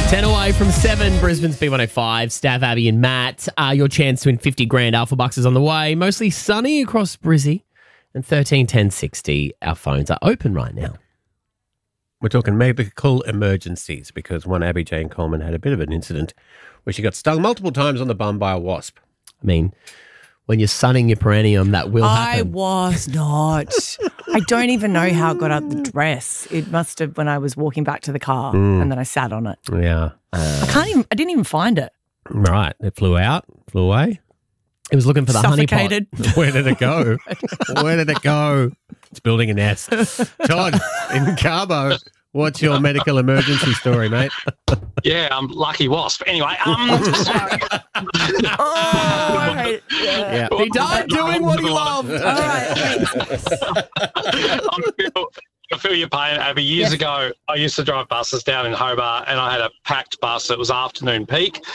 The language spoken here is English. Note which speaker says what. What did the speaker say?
Speaker 1: 10 away from 7, Brisbane's B105, Stav, Abby and Matt. Your chance to win 50 grand Alpha Bucks is on the way. Mostly sunny across Brizzy. And 13 10 60, our phones are open right now.
Speaker 2: We're talking medical emergencies because one Abby Jane Coleman had a bit of an incident where she got stung multiple times on the bum by a wasp.
Speaker 1: I mean, when you're sunning your perineum, that will
Speaker 3: I
Speaker 1: happen.
Speaker 3: was not. I don't even know how it got out the dress. It must have when I was walking back to the car and then I sat on it.
Speaker 2: Yeah.
Speaker 3: I didn't even find it.
Speaker 2: Right. It flew away.
Speaker 1: It was looking for the
Speaker 3: Suffocated.
Speaker 1: honeypot.
Speaker 2: Where did it go? Where did it go? It's building a nest. Todd, in Carbo, what's your medical emergency story, mate?
Speaker 4: Yeah, I'm lucky wasp. Anyway,
Speaker 3: Right.
Speaker 2: Yeah.
Speaker 1: He died doing what he loved.
Speaker 3: All right.
Speaker 4: I feel your pain, Abby. Years ago, I used to drive buses down in Hobart and I had a packed bus. It was afternoon peak